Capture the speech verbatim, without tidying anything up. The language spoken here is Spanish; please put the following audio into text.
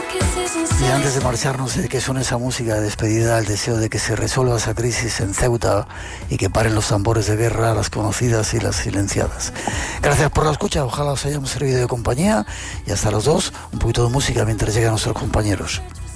Y antes de marcharnos, de que suene esa música de despedida, el deseo de que se resuelva esa crisis en Ceuta y que paren los tambores de guerra, las conocidas y las silenciadas. Gracias por la escucha, ojalá os hayamos servido de compañía, y hasta los dos, un poquito de música mientras llegan nuestros compañeros.